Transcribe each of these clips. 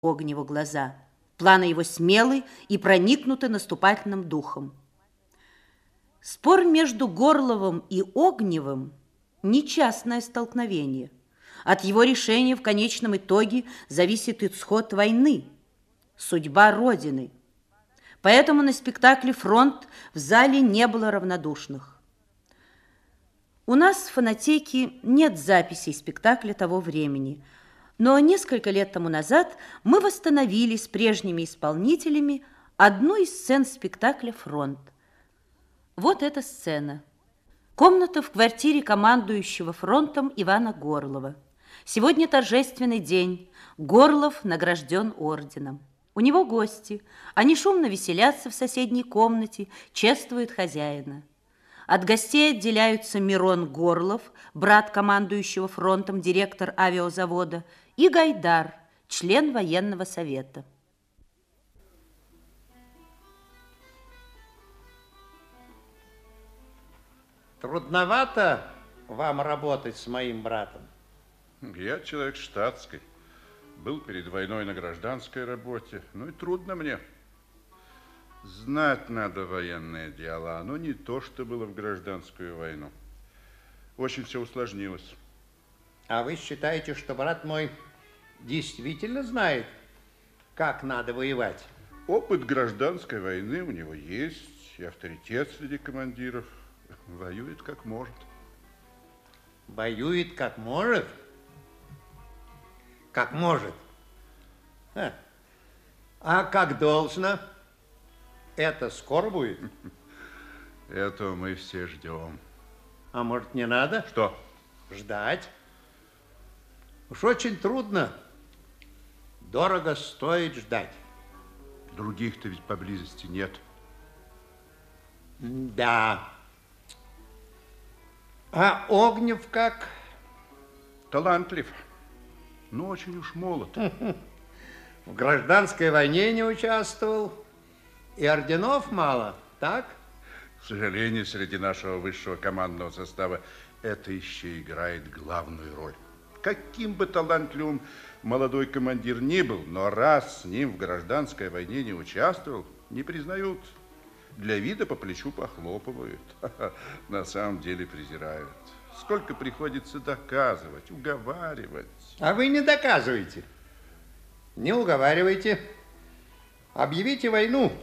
Огневу глаза. Планы его смелы и проникнуты наступательным духом. Спор между Горловым и Огневым – не частное столкновение. От его решения в конечном итоге зависит исход войны, судьба Родины. Поэтому на спектакле «Фронт» в зале не было равнодушных. У нас в фонотеке нет записей спектакля того времени, но несколько лет тому назад мы восстановили с прежними исполнителями одну из сцен спектакля «Фронт». Вот эта сцена. Комната в квартире командующего фронтом Ивана Горлова. Сегодня торжественный день. Горлов награжден орденом. У него гости. Они шумно веселятся в соседней комнате, чествуют хозяина. От гостей отделяются Мирон Горлов, брат командующего фронтом, директор авиазавода, и Гайдар, член военного совета. Трудновато вам работать с моим братом? Я человек штатский. Был перед войной на гражданской работе. Ну и трудно мне. Знать надо военные дела, но не то, что было в гражданскую войну. Очень все усложнилось. А вы считаете, что брат мой действительно знает, как надо воевать? Опыт гражданской войны у него есть, и авторитет среди командиров. Воюет как может. Воюет как может? Как может? А как должно? Это скоро будет? Этого мы все ждем. А может, не надо? Что? Ждать. Уж очень трудно. Дорого стоит ждать. Других-то ведь поблизости нет. Да. А Огнев как? Талантлив, но очень уж молод. В гражданской войне не участвовал, и орденов мало, так? К сожалению, среди нашего высшего командного состава это еще играет главную роль. Каким бы талантливым молодой командир ни был, но раз с ним в гражданской войне не участвовал, не признают. Для вида по плечу похлопывают, на самом деле презирают. Сколько приходится доказывать, уговаривать. А вы не доказываете, не уговаривайте. Объявите войну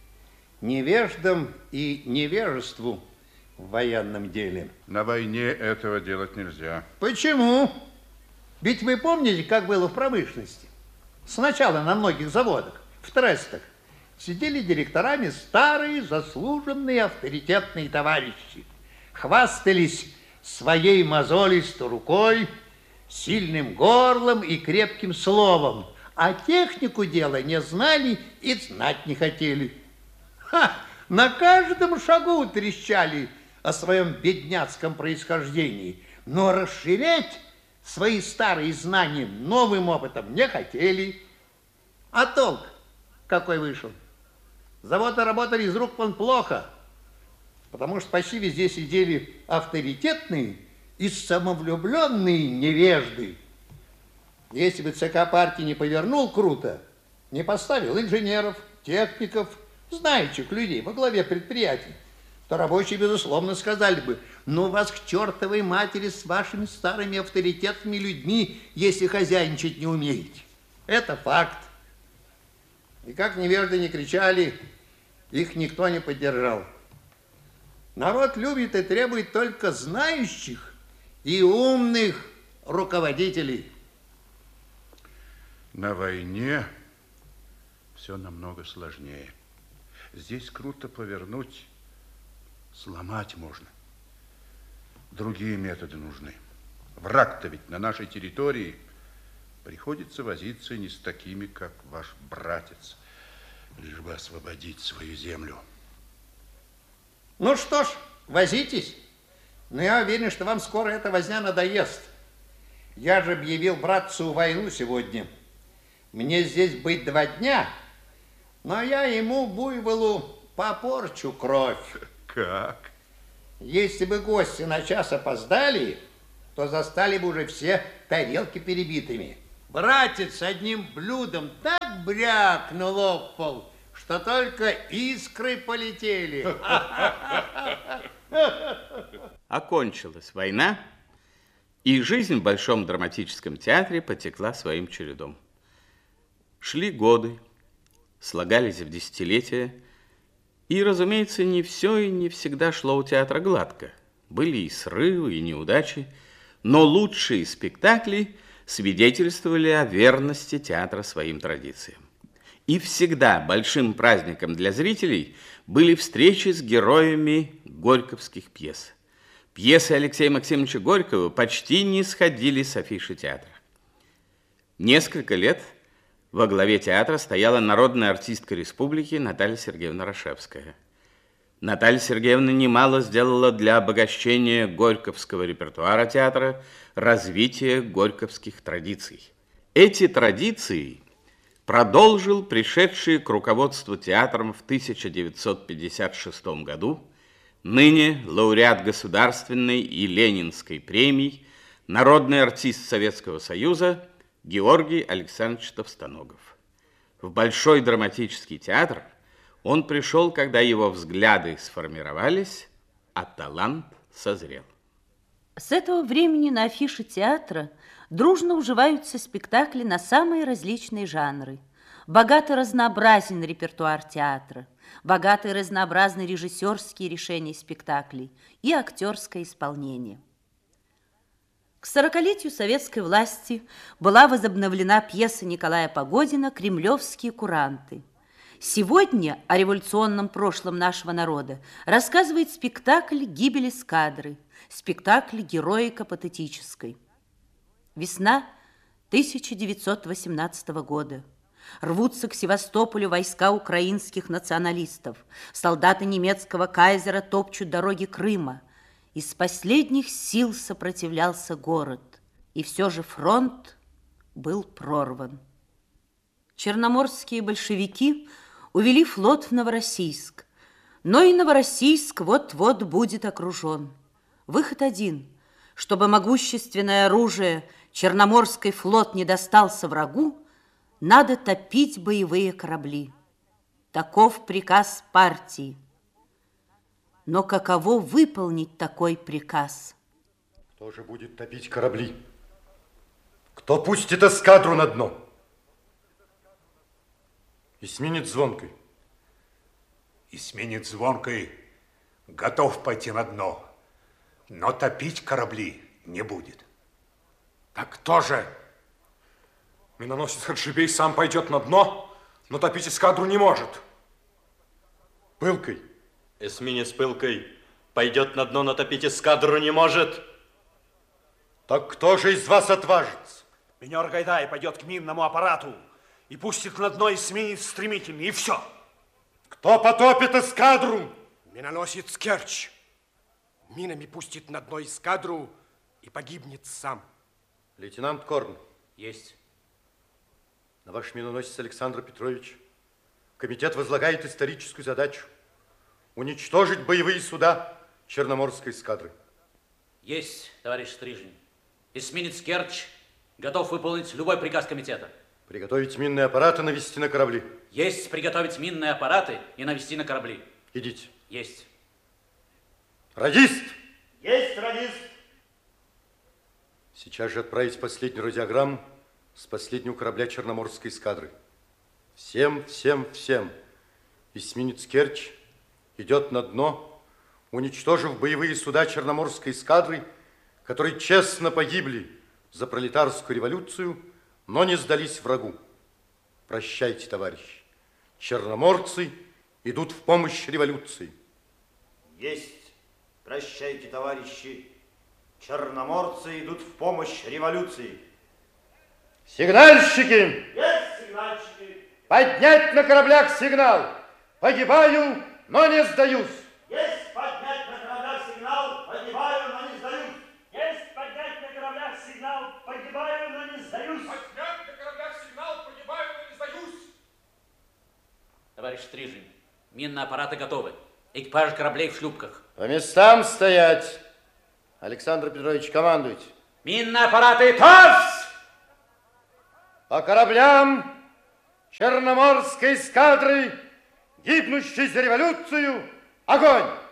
невеждам и невежеству в военном деле. На войне этого делать нельзя. Почему? Ведь вы помните, как было в промышленности? Сначала на многих заводах, в трестах, сидели директорами старые, заслуженные, авторитетные товарищи. Хвастались своей мозолистой рукой, сильным горлом и крепким словом, а технику дела не знали и знать не хотели. На каждом шагу трещали о своем бедняцком происхождении, но расширять свои старые знания новым опытом не хотели. А толк какой вышел? Заводы работали из рук вон плохо, потому что почти везде сидели авторитетные и самовлюбленные невежды. Если бы ЦК партии не повернул круто, не поставил инженеров, техников, знающих людей во главе предприятий, то рабочие, безусловно, сказали бы: ну вас к чертовой матери с вашими старыми авторитетными людьми, если хозяйничать не умеете. Это факт. И как невежды не кричали, их никто не поддержал. Народ любит и требует только знающих и умных руководителей. На войне все намного сложнее. Здесь круто повернуть, сломать можно. Другие методы нужны. Враг-то ведь на нашей территории. Приходится возиться не с такими, как ваш братец, лишь бы освободить свою землю. Ну что ж, возитесь. Но я уверен, что вам скоро эта возня надоест. Я же объявил братцу войну сегодня. Мне здесь быть 2 дня, но я ему, буйволу, попорчу кровь. Как? Если бы гости на час опоздали, то застали бы уже все тарелки перебитыми. Братец одним блюдом так брякнул об пол, что только искры полетели. Окончилась война, и жизнь в Большом драматическом театре потекла своим чередом. Шли годы, слагались в десятилетия, и, разумеется, не все и не всегда шло у театра гладко. Были и срывы, и неудачи, но лучшие спектакли свидетельствовали о верности театра своим традициям. И всегда большим праздником для зрителей были встречи с героями горьковских пьес. Пьесы Алексея Максимовича Горького почти не сходили с афиши театра. Несколько лет во главе театра стояла народная артистка республики Наталья Сергеевна Рашевская. Наталья Сергеевна немало сделала для обогащения горьковского репертуара театра, развития горьковских традиций. Эти традиции продолжил пришедший к руководству театром в 1956 году ныне лауреат Государственной и Ленинской премий, народный артист Советского Союза Георгий Александрович Товстоногов. В Большой драматический театр он пришел, когда его взгляды сформировались, а талант созрел. С этого времени на афише театра дружно уживаются спектакли на самые различные жанры. Богато разнообразен репертуар театра, богаты и разнообразны режиссерские решения спектаклей и актерское исполнение. К 40-летию советской власти была возобновлена пьеса Николая Погодина «Кремлевские куранты». Сегодня о революционном прошлом нашего народа рассказывает спектакль «Гибель эскадры», спектакль героико-патетической. Весна 1918 года. Рвутся к Севастополю войска украинских националистов. Солдаты немецкого кайзера топчут дороги Крыма. Из последних сил сопротивлялся город. И все же фронт был прорван. Черноморские большевики увели флот в Новороссийск. Но и Новороссийск вот-вот будет окружен. Выход один. Чтобы могущественное оружие Черноморский флот не достался врагу, надо топить боевые корабли. Таков приказ партии. Но каково выполнить такой приказ? Кто же будет топить корабли? Кто пустит эскадру на дно? Эсминец Звонкой. Эсминец Звонкой готов пойти на дно, но топить корабли не будет. Так кто же? Миноносец Хадшибей сам пойдет на дно, но топить эскадру не может. Пылкой. Эсминец Пылкой пойдет на дно, но топить эскадру не может. Так кто же из вас отважится? Минер Гайдай пойдет к минному аппарату и пустит на дно эсминец стремительный, и все. Кто потопит эскадру? Миноносец Керчь минами пустит на дно эскадру и погибнет сам. Лейтенант Корн. Есть. На ваш миноносец Александр Петрович комитет возлагает историческую задачу уничтожить боевые суда Черноморской эскадры. Есть, товарищ Стрижень. Эсминец Керчь готов выполнить любой приказ комитета. Приготовить минные аппараты, навести на корабли. Есть приготовить минные аппараты и навести на корабли. Идите. Есть. Радист! Есть, радист! Сейчас же отправить последнюю радиограмму с последнего корабля Черноморской эскадры. Всем. Эсминец Керчь идет на дно, уничтожив боевые суда Черноморской эскадры, которые честно погибли за пролетарскую революцию, но не сдались врагу. Прощайте, товарищи. Черноморцы идут в помощь революции. Есть. Прощайте, товарищи. Черноморцы идут в помощь революции. Сигнальщики! Есть, сигнальщики! Поднять на кораблях сигнал! Погибаю, но не сдаюсь! Есть поднять на кораблях сигнал! Погибаю, но не сдаюсь! Есть поднять на кораблях сигнал! Погибаю, но не сдаюсь! Поднять на кораблях сигнал! Погибаю, но не сдаюсь! Товарищ Стрижень, минные аппараты готовы. Экипаж кораблей в шлюпках. По местам стоять! Александр Петрович, командуйте. Минные аппараты ТОВС! по кораблям Черноморской эскадры, гибнущей за революцию, огонь!